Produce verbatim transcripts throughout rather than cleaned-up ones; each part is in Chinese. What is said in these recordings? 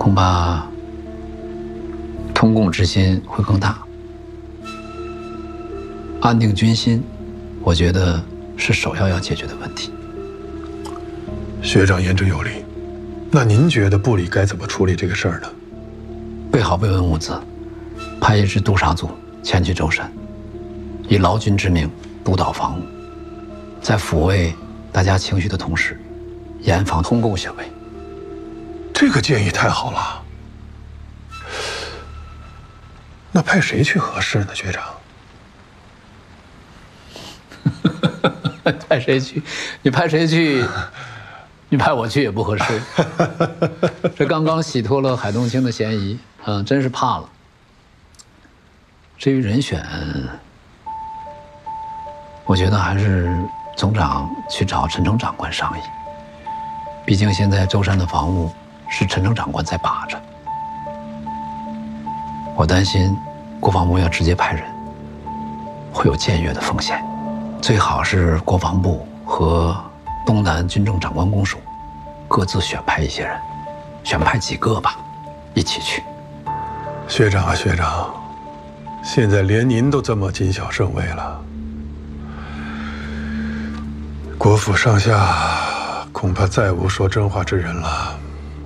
恐怕通共之心会更大。安定军心，我觉得是首要要解决的问题。 学长言之有理，那您觉得部里该怎么处理这个事儿呢？ 备好慰问物资，派一支督察组前去舟山，以劳军之名督导防务，在抚慰大家情绪的同时，严防通共行为。 这个建议太好了。那派谁去合适呢，学长？ 派谁去？你派谁去？你派我去也不合适。这刚刚洗脱了海东青的嫌疑，嗯，真是怕了。至于人选，我觉得还是总长去找陈诚长官商议。毕竟现在舟山的防务是陈诚长官在把着，我担心国防部要直接派人，会有僭越的风险。最好是国防部和东南军政长官公署各自选派一些人，选派几个吧，一起去。 学长啊，学长，现在连您都这么谨小慎微了，国府上下恐怕再无说真话之人了。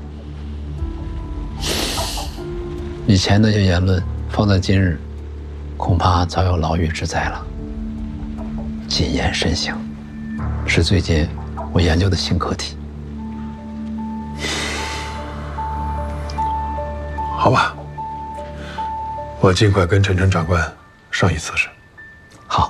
以前那些言论放在今日，恐怕早有牢狱之灾了。谨言慎行，是最近我研究的新课题。 好吧，我尽快跟陈诚长官商议此事。 好。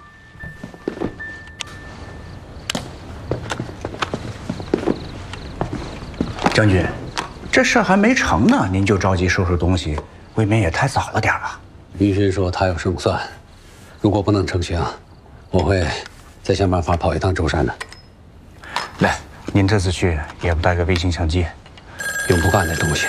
将军，这事还没成呢，您就着急收拾东西，未免也太早了点吧？ 于勋说他有胜算，如果不能成行，我会再想办法跑一趟舟山的。 来，您这次去也不带个微型相机， 用不干的东西。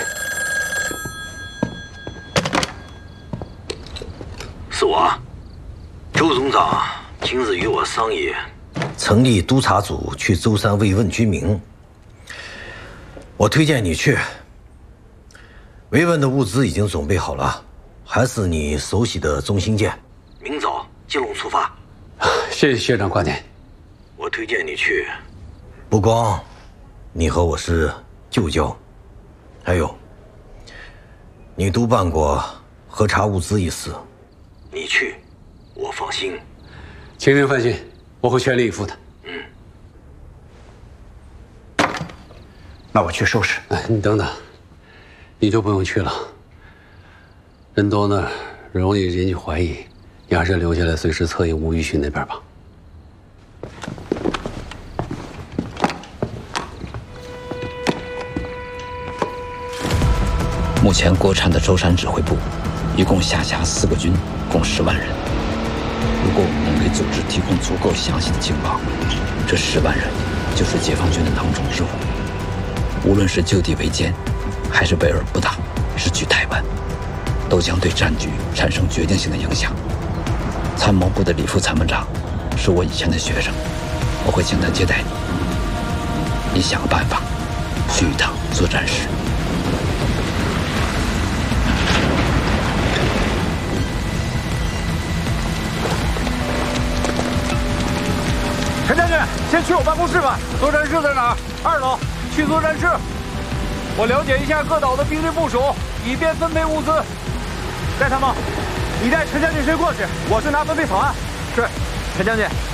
是我，周总长今日与我商议， 成立督察组去舟山慰问军民。我推荐你去。慰问的物资已经准备好了，还是你熟悉的中兴舰。 明早接龙出发。 谢谢学长挂念。 我推荐你去。 不光你和我是旧交，还有你督办过核查物资一事。 你去，我放心。 请您放心，我会全力以赴的。 嗯。 那我去收拾。 哎，你等等，你就不用去了。人多呢，容易引起怀疑，你还是留下来随时策应吴玉勋那边吧。 目前国产的舟山指挥部一共下辖四个军，共十万人。如果我们能给组织提供足够详细的情报，这十万人就是解放军的囊中之物。无论是就地围歼，还是围而不打，直取台湾，都将对战局产生决定性的影响。参谋部的李副参谋长是我以前的学生，我会请他接待你。你想个办法，去一趟作战室。 陈将军，先去我办公室吧。作战室在哪儿？二楼，去作战室。我了解一下各岛的兵力部署，以便分配物资。戴参谋，你带陈将军先过去，我去拿分配草案。是，陈将军。